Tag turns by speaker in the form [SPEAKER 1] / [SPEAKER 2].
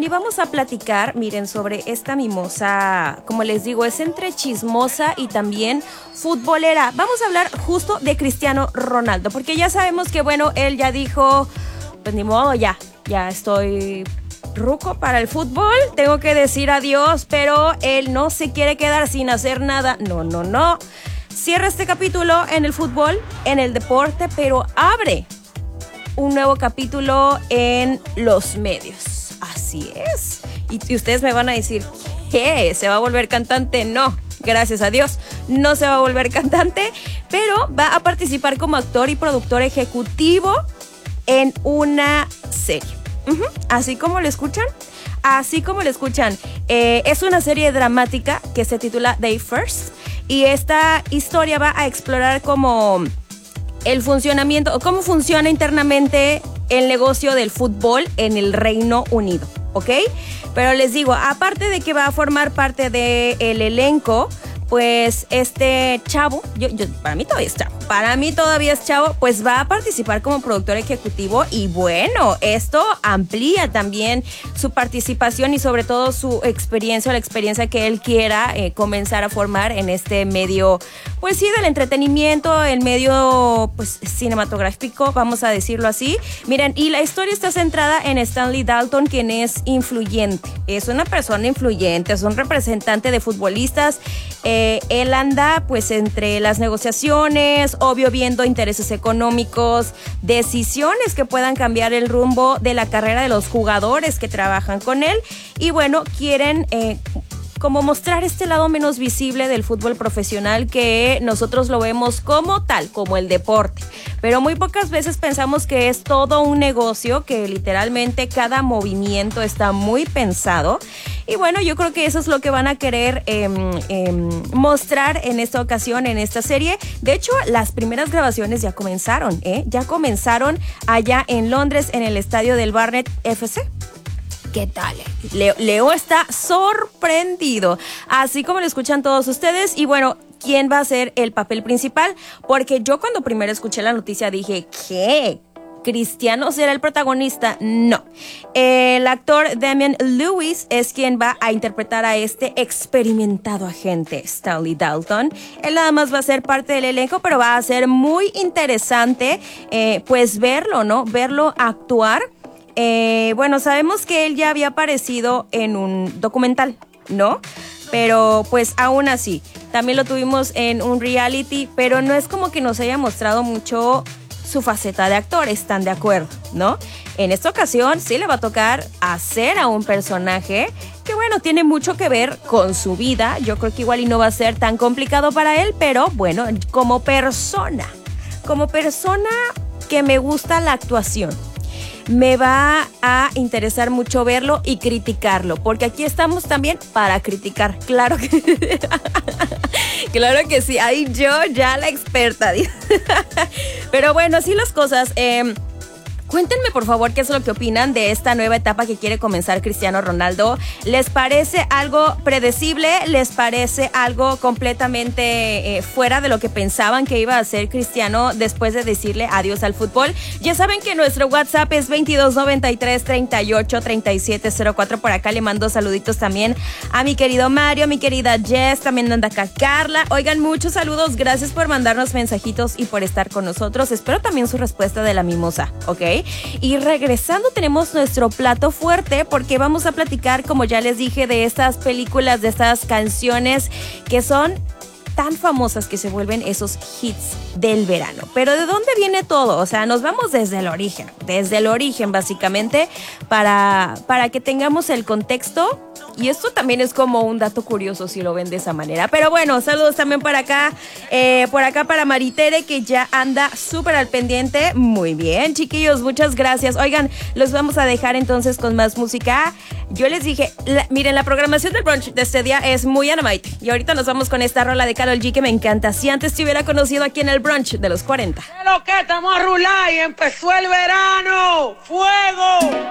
[SPEAKER 1] y vamos a platicar, miren, sobre esta mimosa, como les digo, es entre chismosa y también futbolera. Vamos a hablar justo de Cristiano Ronaldo, porque ya sabemos que, bueno, él ya dijo, pues ni modo, ya estoy ruco para el fútbol, tengo que decir adiós, pero él no se quiere quedar sin hacer nada. No. Cierra este capítulo en el fútbol, en el deporte, pero abre un nuevo capítulo en los medios. Así es. Y ustedes me van a decir, ¿qué? ¿Se va a volver cantante? No, gracias a Dios, no se va a volver cantante, pero va a participar como actor y productor ejecutivo en una serie. Así como lo escuchan. Es una serie dramática que se titula They First. Y esta historia va a explorar cómo el funcionamiento, cómo funciona internamente el negocio del fútbol en el Reino Unido, ¿ok? Pero les digo, aparte de que va a formar parte del elenco, pues este chavo, para mí todavía es chavo, pues va a participar como productor ejecutivo y bueno, esto amplía también su participación y sobre todo su experiencia, la experiencia que él quiera comenzar a formar en este medio, pues sí, del entretenimiento, el medio pues cinematográfico, vamos a decirlo así. Miren, y la historia está centrada en Stanley Dalton, quien es influyente, es una persona influyente, es un representante de futbolistas. Él anda pues entre las negociaciones, obvio viendo intereses económicos, decisiones que puedan cambiar el rumbo de la carrera de los jugadores que trabajan con él y bueno, quieren como mostrar este lado menos visible del fútbol profesional que nosotros lo vemos como tal, como el deporte. Pero muy pocas veces pensamos que es todo un negocio, que literalmente cada movimiento está muy pensado. Y bueno, yo creo que eso es lo que van a querer mostrar en esta ocasión, en esta serie. De hecho, las primeras grabaciones ya comenzaron, ya comenzaron allá en Londres, en el estadio del Barnet FC. ¿Qué tal? Leo está sorprendido, así como lo escuchan todos ustedes. Y bueno, ¿quién va a ser el papel principal? Porque yo cuando primero escuché la noticia dije, ¿qué? ¿Cristiano será el protagonista? No. El actor Damian Lewis es quien va a interpretar a este experimentado agente, Stanley Dalton. Él nada más va a ser parte del elenco, pero va a ser muy interesante pues verlo, ¿no? Verlo actuar. Bueno, sabemos que él ya había aparecido en un documental, ¿no? Pero pues aún así, también lo tuvimos en un reality, pero no es como que nos haya mostrado mucho su faceta de actor, ¿están de acuerdo? ¿No? En esta ocasión sí le va a tocar hacer a un personaje que bueno, tiene mucho que ver con su vida. Yo creo que igual y no va a ser tan complicado para él, pero bueno, como persona que me gusta la actuación, me va a interesar mucho verlo y criticarlo, porque aquí estamos también para criticar, claro que claro que sí, ahí yo ya la experta. Pero bueno, así las cosas. Cuéntenme por favor qué es lo que opinan de esta nueva etapa que quiere comenzar Cristiano Ronaldo. ¿Les parece algo predecible? ¿Les parece algo completamente fuera de lo que pensaban que iba a hacer Cristiano después de decirle adiós al fútbol? Ya saben que nuestro WhatsApp es 2293-383704. Por acá le mando saluditos también a mi querido Mario, a mi querida Jess, también anda acá Carla. Oigan, muchos saludos, gracias por mandarnos mensajitos y por estar con nosotros. Espero también su respuesta de la mimosa, ¿ok? Y regresando tenemos nuestro plato fuerte porque vamos a platicar, como ya les dije, de estas películas, de estas canciones que son tan famosas que se vuelven esos hits del verano. Pero ¿de dónde viene todo? O sea, nos vamos desde el origen básicamente para que tengamos el contexto. Y esto también es como un dato curioso si lo ven de esa manera. Pero bueno, saludos también para acá, por acá para Maritere, que ya anda súper al pendiente. Muy bien, chiquillos, muchas gracias. Oigan, los vamos a dejar entonces con más música. Yo les dije, miren, la programación del brunch de este día es muy Dynamite. Y ahorita nos vamos con esta rola de Karol G que me encanta. Si antes te hubiera conocido aquí en el brunch de los 40.
[SPEAKER 2] Pero que estamos a rular y empezó el verano. ¡Fuego!